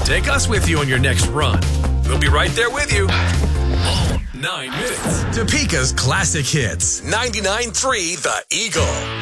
Take us with you on your next run. We'll be right there with you. All 9 minutes. Topeka's classic hits. 99.3 The Eagle.